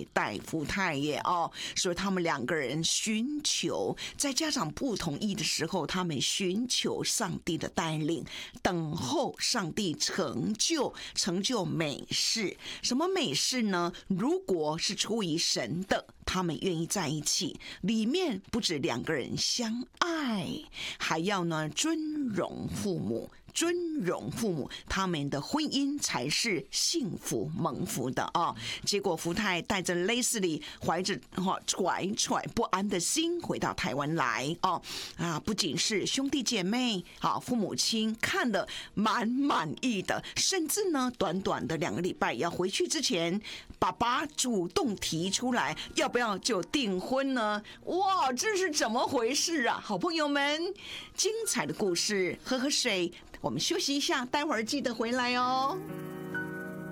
待福泰耶哦，所以他们两个人寻求，在家长不同意的时候，他们寻求上帝的带领，等候上帝成就美事。什么美事呢？如果是出于神的，他们愿意在一起，里面不止两个人相爱，还要呢尊荣父母，他们的婚姻才是幸福蒙福的啊！结果福泰带着雷斯利，怀着惴不安的心回到台湾来不仅是兄弟姐妹父母亲看得蛮满意的，甚至呢短短的2个礼拜要回去之前，爸爸主动提出来，要不要就订婚呢？哇，这是怎么回事啊？好朋友们，精彩的故事，喝喝水，我们休息一下，待会儿记得回来哦。